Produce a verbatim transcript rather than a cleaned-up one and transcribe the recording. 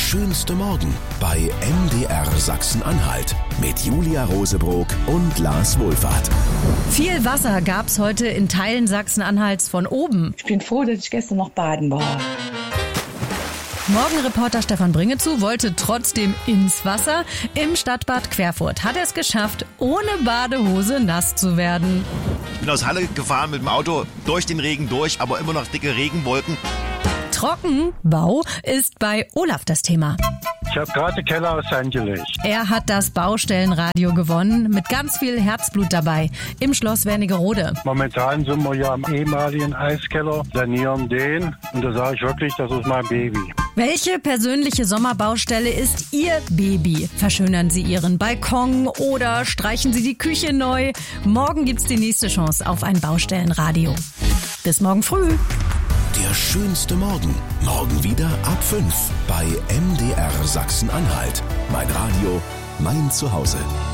schönste Morgen bei M D R Sachsen-Anhalt mit Julia Rosebrock und Lars Wohlfahrt. Viel Wasser gab's heute in Teilen Sachsen-Anhalts von oben. Ich bin froh, dass ich gestern noch baden war. Morgenreporter Stefan Bringezu wollte trotzdem ins Wasser. Im Stadtbad Querfurt hat er es geschafft, ohne Badehose nass zu werden. Ich bin aus Halle gefahren mit dem Auto durch den Regen durch, aber immer noch dicke Regenwolken. Trockenbau ist bei Olaf das Thema. Ich habe gerade den Keller aus Sand gelegt. Er hat das Baustellenradio gewonnen, mit ganz viel Herzblut dabei, im Schloss Wernigerode. Momentan sind wir ja am ehemaligen Eiskeller, sanieren den und da sage ich wirklich, das ist mein Baby. Welche persönliche Sommerbaustelle ist Ihr Baby? Verschönern Sie Ihren Balkon oder streichen Sie die Küche neu? Morgen gibt's die nächste Chance auf ein Baustellenradio. Bis morgen früh. Der schönste Morgen. Morgen wieder ab fünf bei M D R Sachsen-Anhalt. Mein Radio, mein Zuhause.